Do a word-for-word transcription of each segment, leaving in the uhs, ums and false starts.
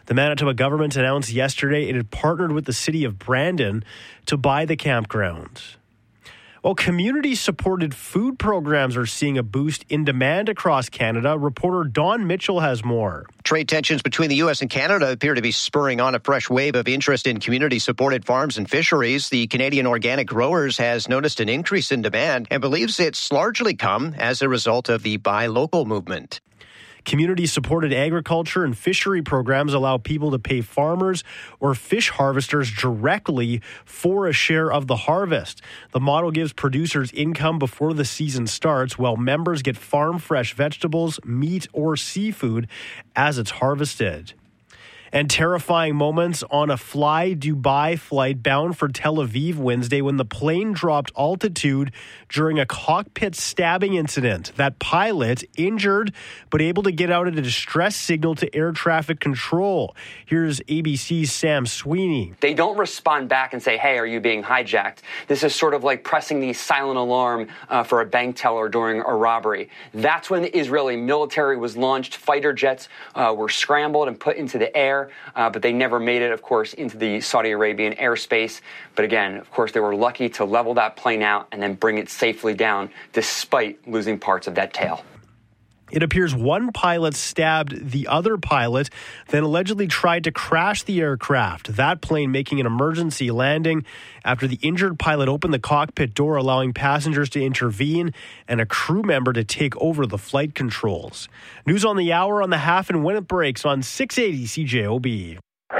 The Manitoba government announced yesterday it had partnered with the city of Brandon to buy the campground. Well, community-supported food programs are seeing a boost in demand across Canada. Reporter Don Mitchell has more. Trade tensions between the U S and Canada appear to be spurring on a fresh wave of interest in community-supported farms and fisheries. The Canadian Organic Growers has noticed an increase in demand and believes it's largely come as a result of the Buy Local movement. Community-supported agriculture and fishery programs allow people to pay farmers or fish harvesters directly for a share of the harvest. The model gives producers income before the season starts, while members get farm-fresh vegetables, meat, or seafood as it's harvested. And terrifying moments on a Fly Dubai flight bound for Tel Aviv Wednesday when the plane dropped altitude during a cockpit stabbing incident. That pilot, injured but able to get out a distress signal to air traffic control. Here's A B C's Sam Sweeney. They don't respond back and say, hey, are you being hijacked? This is sort of like pressing the silent alarm uh, for a bank teller during a robbery. That's when the Israeli military was launched. Fighter jets uh, were scrambled and put into the air. Uh, but they never made it, of course, into the Saudi Arabian airspace. But again, of course, they were lucky to level that plane out and then bring it safely down, despite losing parts of that tail. It appears one pilot stabbed the other pilot, then allegedly tried to crash the aircraft, that plane making an emergency landing after the injured pilot opened the cockpit door, allowing passengers to intervene and a crew member to take over the flight controls. News on the hour, on the half, and when it breaks on six eighty C J O B.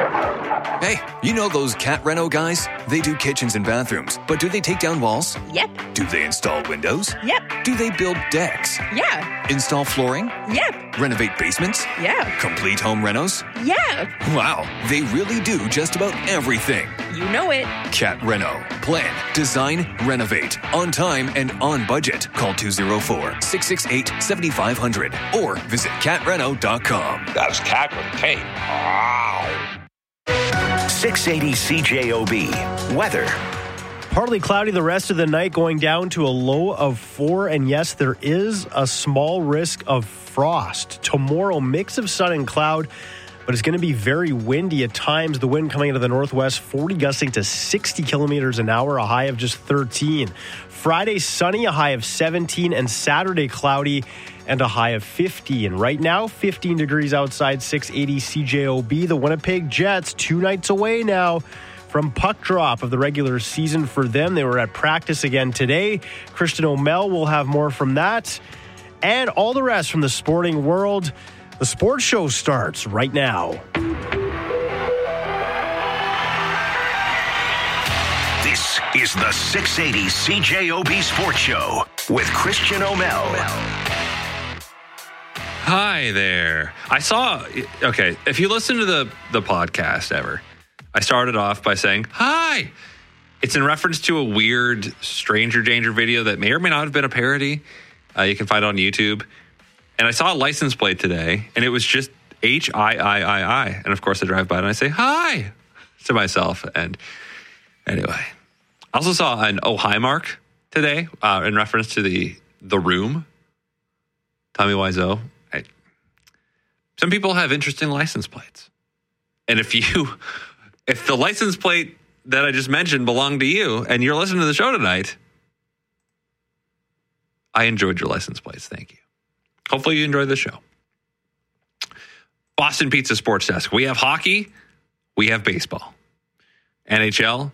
Hey, you know those Cat Reno guys? They do kitchens and bathrooms, but do they take down walls? Yep. Do they install windows? Yep. Do they build decks? Yeah. Install flooring? Yep. Renovate basements? Yeah. Complete home renos? Yeah. Wow, they really do just about everything. You know it. Cat Reno. Plan, design, renovate. On time and on budget. Call two oh four, six six eight, seven five zero zero or visit cat reno dot com. That's cat with a K. Wow. six eighty C J O B. Weather. Partly cloudy the rest of the night, going down to a low of four. And yes, there is a small risk of frost. Tomorrow, mix of sun and cloud, but it's going to be very windy at times. The wind coming out of the northwest, forty gusting to sixty kilometers an hour, a high of just thirteen. Friday, sunny, a high of seventeen, and Saturday, cloudy and a high of fifty. And right now, fifteen degrees outside, six eighty C J O B. The Winnipeg Jets, two nights away now from puck drop of the regular season for them. They were at practice again today. Christian O'Mell will have more from that and all the rest from the sporting world. The sports show starts right now. This is the six eighty C J O B Sports Show with Christian O'Mell. Hi there. I saw, okay, if you listen to the, the podcast ever, I started off by saying, hi. It's in reference to a weird Stranger Danger video that may or may not have been a parody. Uh, you can find it on YouTube. And I saw a license plate today, and it was just H I I I I. And of course, I drive by and I say, hi, to myself. And anyway, I also saw an Oh Hi Mark today uh, in reference to the The Room. Tommy Wiseau. I, some people have interesting license plates. And if you, if the license plate that I just mentioned belonged to you and you're listening to the show tonight, I enjoyed your license plates. Thank you. Hopefully you enjoyed the show. Boston Pizza Sports Desk. We have hockey. We have baseball. N H L.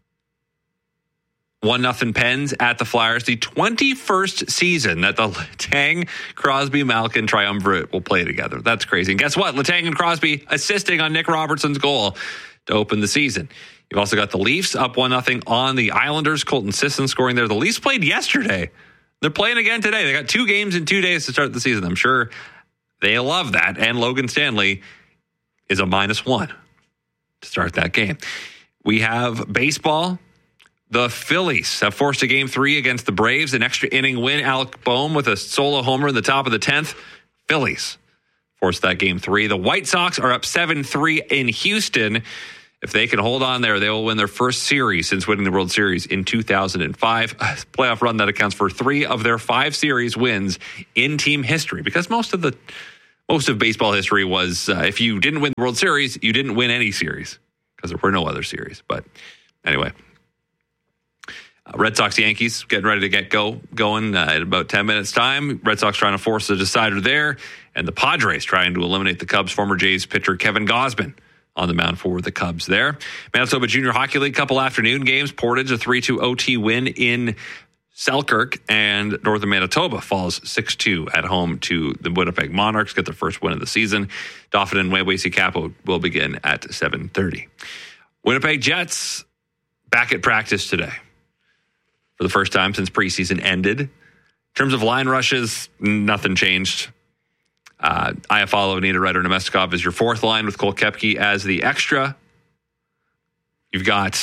One nothing Pens at the Flyers. The twenty-first season that the Letang, Crosby, Malkin triumvirate will play together. That's crazy. And guess what? Letang and Crosby assisting on Nick Robertson's goal to open the season. You've also got the Leafs up one nothing on the Islanders. Colton Sisson scoring there. The Leafs played yesterday. They're playing again today. They got two games in two days to start the season. I'm sure they love that. And Logan Stanley is a minus one to start that game. We have baseball. The Phillies have forced a game three against the Braves. An extra inning win. Alec Boehm with a solo homer in the top of the tenth. Phillies forced that game three. The White Sox are up seven three in Houston. If they can hold on there, they will win their first series since winning the World Series in two thousand five. A playoff run that accounts for three of their five series wins in team history, because most of the most of baseball history was uh, if you didn't win the World Series, you didn't win any series because there were no other series. But anyway, uh, Red Sox Yankees getting ready to get go going uh, in about ten minutes time. Red Sox trying to force a decider there, and the Padres trying to eliminate the Cubs. Former Jays pitcher Kevin Gausman on the mound for the Cubs there. Manitoba Junior Hockey League, couple afternoon games. Portage, a three two O T win in Selkirk, and Northern Manitoba falls six two at home to the Winnipeg Monarchs, get their first win of the season. Dauphin and Wawasee Capo will begin at seven thirty. Winnipeg Jets back at practice today for the first time since preseason ended. In terms of line rushes, nothing changed. Uh, Iafallo, Anita Ryder, and Nemestikov is your fourth line with Cole Koepke as the extra. You've got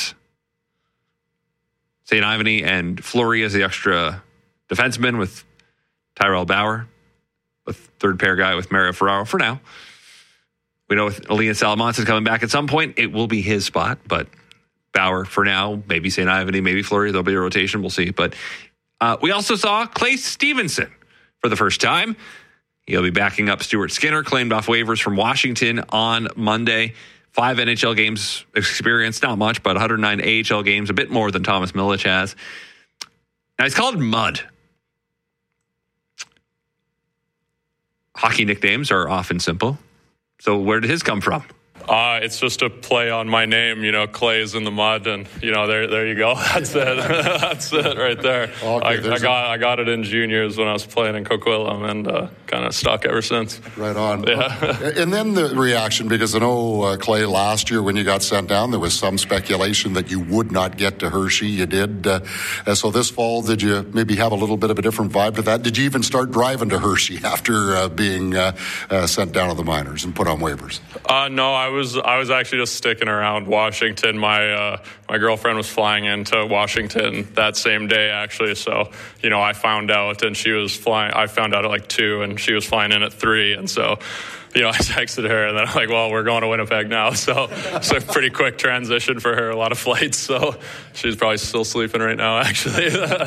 Saint Ivany and Fleury as the extra defenseman with Tyrell Bauer, a third pair guy with Mario Ferraro for now. We know with Elias Salamonson coming back at some point, it will be his spot, but Bauer for now, maybe Saint Ivany, maybe Fleury. There'll be a rotation. We'll see. But uh, we also saw Clay Stevenson for the first time. He'll be backing up Stuart Skinner, claimed off waivers from Washington on Monday. Five N H L games experience, not much, but one hundred nine A H L games, a bit more than Thomas Milic has. Now, he's called Mud. Hockey nicknames are often simple. So where did his come from? Uh, it's just a play on my name, you know, Clay's in the mud, and, you know, there there you go. That's it. That's it right there. Okay, I, I got a... I got it in juniors when I was playing in Coquitlam, and uh, kind of stuck ever since. Right on. Yeah. And then the reaction, because I know, uh, Clay, last year when you got sent down, there was some speculation that you would not get to Hershey. You did. Uh, so this fall, did you maybe have a little bit of a different vibe to that? Did you even start driving to Hershey after uh, being uh, uh, sent down to the minors and put on waivers? Uh, no, I was I was actually just sticking around Washington. My uh, my girlfriend was flying into Washington that same day, actually. So, you know, I found out, and she was flying. I found out at like two, and she was flying in at three. And so, you know, I texted her, and then I'm like, well, we're going to Winnipeg now. So it's a pretty quick transition for her, a lot of flights. So she's probably still sleeping right now, actually.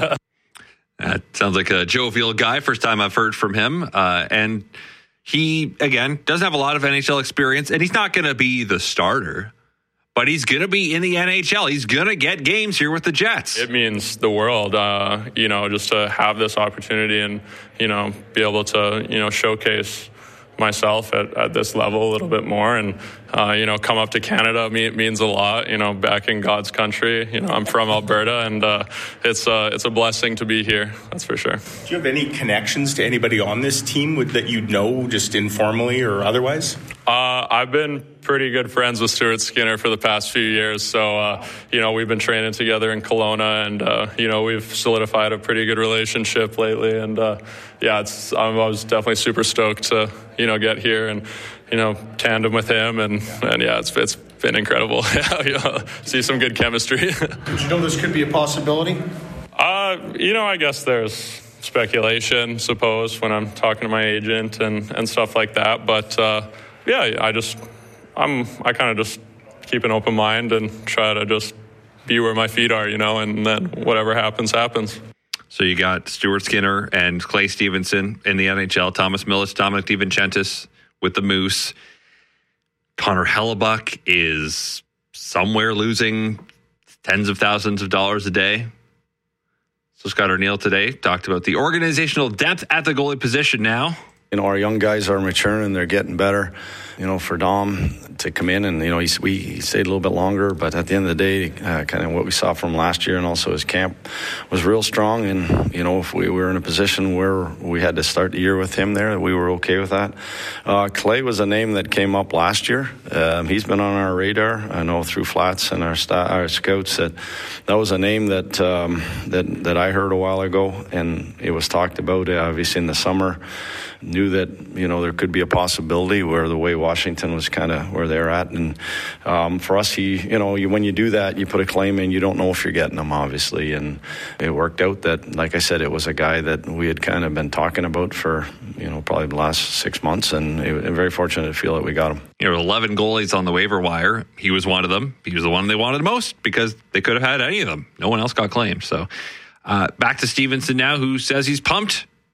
That sounds like a jovial guy. First time I've heard from him. Uh, and he, again, doesn't have a lot of N H L experience, and he's not going to be the starter, but he's going to be in the N H L. He's going to get games here with the Jets. It means the world, uh, you know, just to have this opportunity and, you know, be able to, you know, showcase myself at, at this level a little bit more, and uh, you know, come up to Canada me, it means a lot, you know, back in God's country. You know, I'm from Alberta, and uh, it's uh, it's a blessing to be here, that's for sure. Do you have any connections to anybody on this team with, that you know, just informally or otherwise? Uh, I've been pretty good friends with Stuart Skinner for the past few years. So, uh, you know, we've been training together in Kelowna, and, uh, you know, we've solidified a pretty good relationship lately. And, uh, yeah, it's, I was definitely super stoked to, you know, get here and, you know, tandem with him. And, and yeah, it's, it's been incredible. You know, see some good chemistry. Did you know this could be a possibility? Uh, you know, I guess there's speculation, suppose, when I'm talking to my agent and, and stuff like that. But, uh, yeah, I just, I'm, I kind of just keep an open mind and try to just be where my feet are, you know, and then whatever happens, happens. So you got Stuart Skinner and Clay Stevenson in the N H L, Thomas Milic, Dominic DiVincentis with the Moose. Connor Hellebuck is somewhere losing tens of thousands of dollars a day. So Scott O'Neill today talked about the organizational depth at the goalie position now. You know, our young guys are maturing and they're getting better. You know, for Dom to come in and, you know, he's, we, he stayed a little bit longer, but at the end of the day, uh, kind of what we saw from last year and also his camp was real strong. And, you know, if we were in a position where we had to start the year with him there, we were okay with that. Uh, Clay was a name that came up last year. Um, he's been on our radar. I know through Flats and our, st- our scouts that that was a name that, um, that, that I heard a while ago, and it was talked about, uh, obviously, in the summer. Knew that, you know, there could be a possibility where the way Washington was kind of where they're at. And um, for us, he, you know, you, when you do that, you put a claim in, you don't know if you're getting them, obviously. And it worked out that, like I said, it was a guy that we had kind of been talking about for, you know, probably the last six months. And it, I'm very fortunate to feel that we got him. There were eleven goalies on the waiver wire. He was one of them. He was the one they wanted most because they could have had any of them. No one else got claimed. So uh, back to Stevenson now, who says he's pumped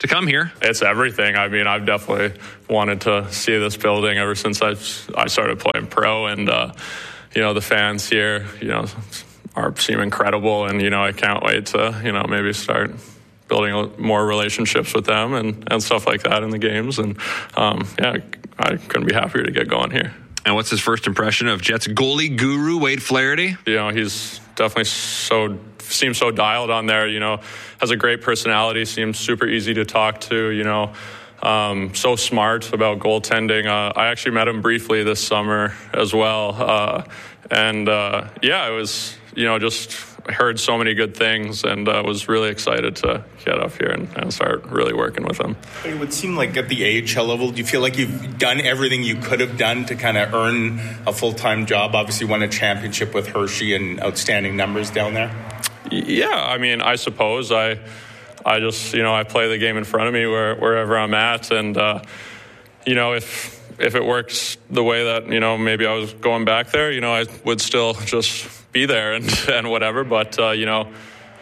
to come here? It's everything. I mean, I've definitely wanted to see this building ever since I, I started playing pro, and, uh, you know, the fans here, you know, are seem incredible, and, you know, I can't wait to, you know, maybe start building more relationships with them and, and stuff like that in the games. And, um, yeah, I couldn't be happier to get going here. And what's his first impression of Jets goalie guru Wade Flaherty? You know, he's definitely so, seems so dialed on there, you know, has a great personality, seems super easy to talk to, you know, um, so smart about goaltending. Uh, I actually met him briefly this summer as well. Uh, and, uh, yeah, it was, you know, just heard so many good things, and uh, was really excited to get up here and, and start really working with him. It would seem like at the A H L level, do you feel like you've done everything you could have done to kind of earn a full-time job? Obviously won a championship with Hershey and outstanding numbers down there. Yeah, I mean, I suppose I I just, you know, I play the game in front of me where, wherever I'm at, and, uh, you know, if if it works the way that, you know, maybe I was going back there, you know, I would still just be there and, and whatever. But, uh, you know,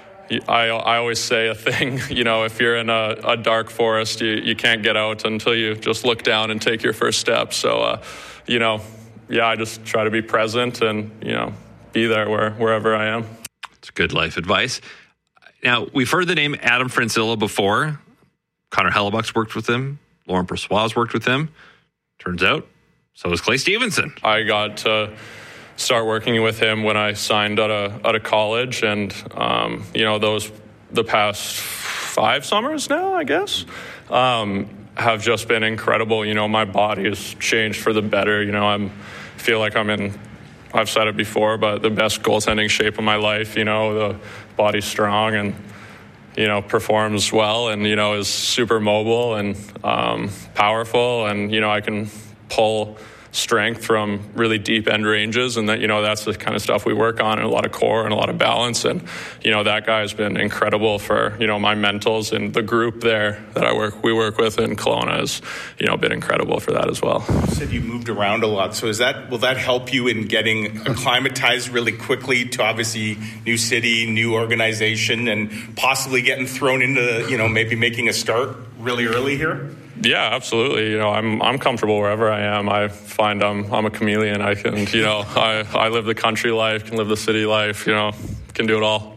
I, I always say a thing, you know, if you're in a, a dark forest, you, you can't get out until you just look down and take your first step. So, uh, you know, yeah, I just try to be present and, you know, be there where, wherever I am. It's good life advice. Now, we've heard the name Adam Francilla before. Connor Hellebuck's worked with him. Laurent Brossoit's worked with him. Turns out, so has Clay Stevenson. I got to start working with him when I signed out of, out of college, and, um, you know, those, the past five summers now, I guess, um, have just been incredible. You know, my body has changed for the better. You know, I'm feel like I'm in, I've said it before, but the best goaltending shape of my life. You know, the body's strong and, you know, performs well, and, you know, is super mobile and um, powerful, and, you know, I can pull strength from really deep end ranges, and that, you know, that's the kind of stuff we work on, and a lot of core and a lot of balance. And, you know, that guy's been incredible for, you know, my mentals, and the group there that I work, we work with in Kelowna has, you know, been incredible for that as well. You said you moved around a lot. So is that, will that help you in getting acclimatized really quickly to obviously new city, new organization, and possibly getting thrown into, you know, maybe making a start really early here? Yeah, absolutely. You know, I'm I'm comfortable wherever I am. I find I'm I'm a chameleon. I can, you know, I, I live the country life, can live the city life, you know, can do it all.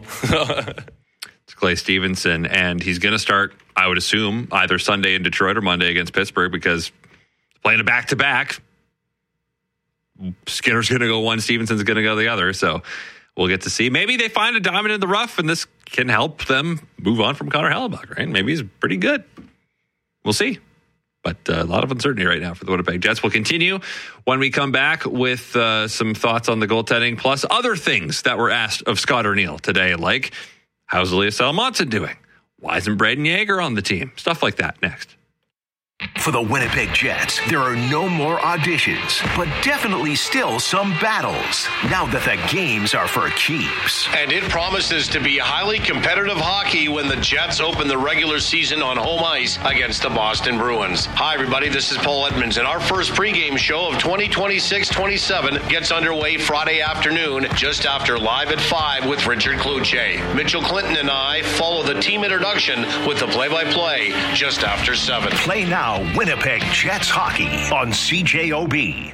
It's Clay Stevenson, and he's going to start, I would assume, either Sunday in Detroit or Monday against Pittsburgh, because playing a back-to-back, Skinner's going to go one, Stevenson's going to go the other. So we'll get to see. Maybe they find a diamond in the rough, and this can help them move on from Connor Hellebuck, right? Maybe he's pretty good. We'll see. But uh, a lot of uncertainty right now for the Winnipeg Jets. We'll continue when we come back with uh, some thoughts on the goaltending, plus other things that were asked of Scott O'Neill today, like how's Elias Salomonsson doing? Why isn't Braden Yeager on the team? Stuff like that next. For the Winnipeg Jets, there are no more auditions, but definitely still some battles, now that the games are for keeps. And it promises to be highly competitive hockey when the Jets open the regular season on home ice against the Boston Bruins. Hi, everybody, this is Paul Edmonds, and our first pregame show of twenty twenty-six twenty-seven gets underway Friday afternoon, just after Live at five with Richard Cloutier. Mitchell Clinton and I follow the team introduction with the play-by-play just after seven. Play now, Winnipeg Jets hockey on C J O B.